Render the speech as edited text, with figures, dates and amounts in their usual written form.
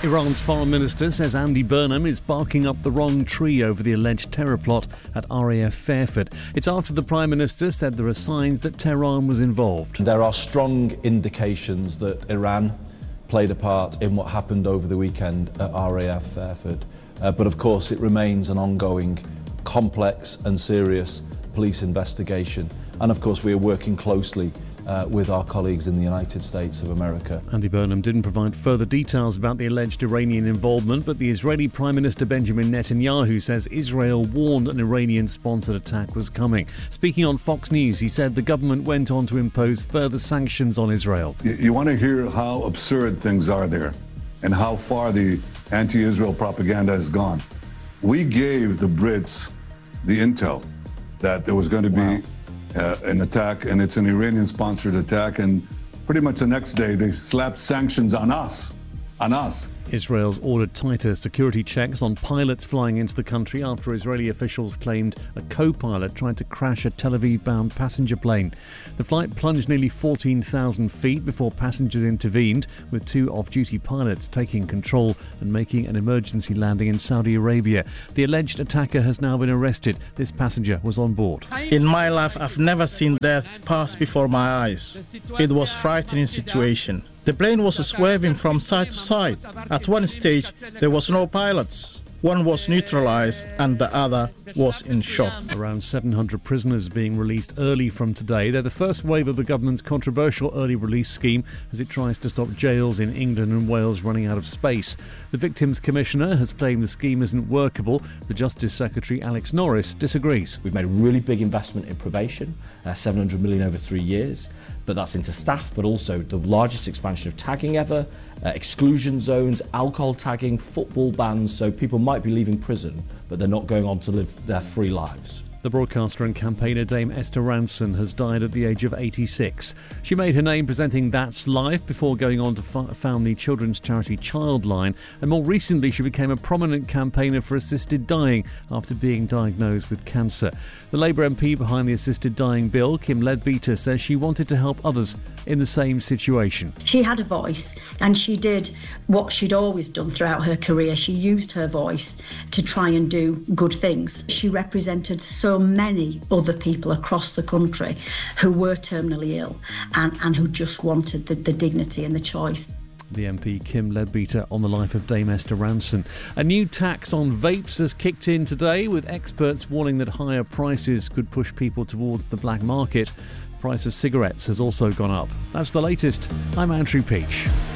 Iran's foreign minister says Andy Burnham is barking up the wrong tree over the alleged terror plot at RAF Fairford. It's after the Prime Minister said there are signs that Tehran was involved. There are strong indications that Iran played a part in what happened over the weekend at RAF Fairford. But of course it remains an ongoing, complex and serious police investigation. And of course we are working closely with our colleagues in the United States of America. Andy Burnham didn't provide further details about the alleged Iranian involvement, but the Israeli Prime Minister Benjamin Netanyahu says Israel warned an Iranian-sponsored attack was coming. Speaking on Fox News, he said the government went on to impose further sanctions on Israel. You want to hear how absurd things are there and how far the anti-Israel propaganda has gone. We gave the Brits the intel that there was going to be an attack, and it's an Iranian-sponsored attack, and pretty much the next day they slapped sanctions on us. Israel's ordered tighter security checks on pilots flying into the country after Israeli officials claimed a co-pilot tried to crash a Tel Aviv-bound passenger plane. The flight plunged nearly 14,000 feet before passengers intervened, with two off-duty pilots taking control and making an emergency landing in Saudi Arabia. The alleged attacker has now been arrested. This passenger was on board. In my life, I've never seen death pass before my eyes. It was a frightening situation. The plane was swerving from side to side. At one stage, there was no pilots. One was neutralized and the other was in shock. Around 700 prisoners being released early from today. They're the first wave of the government's controversial early release scheme as it tries to stop jails in England and Wales running out of space. The Victims Commissioner has claimed the scheme isn't workable. The Justice Secretary, Alex Norris, disagrees. We've made a really big investment in probation, 700 million over 3 years, but that's into staff, but also the largest expansion of tagging ever, exclusion zones, alcohol tagging, football bans, so people might be leaving prison, but they're not going on to live their free lives. The broadcaster and campaigner Dame Esther Rantzen has died at the age of 86. She made her name presenting That's Life before going on to found the children's charity Childline, and more recently she became a prominent campaigner for assisted dying after being diagnosed with cancer. The Labour MP behind the assisted dying bill, Kim Leadbeater, says she wanted to help others in the same situation. She had a voice and she did what she'd always done throughout her career. She used her voice to try and do good things. She represented so many other people across the country who were terminally ill and who just wanted the dignity and the choice. The MP Kim Leadbeater on the life of Dame Esther Rantzen. A new tax on vapes has kicked in today, with experts warning that higher prices could push people towards the black market. The price of cigarettes has also gone up. That's the latest. I'm Andrew Peach.